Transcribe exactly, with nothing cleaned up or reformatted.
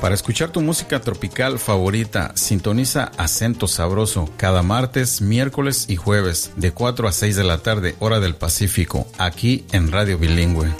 Para escuchar tu música tropical favorita, sintoniza Acento Sabroso cada martes, miércoles y jueves de cuatro a seis de la tarde, hora del Pacífico, aquí en Radio Bilingüe.